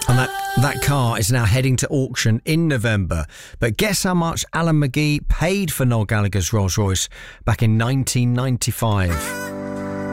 And that car is now heading to auction in November. But guess how much Alan McGee paid for Noel Gallagher's Rolls Royce back in 1995?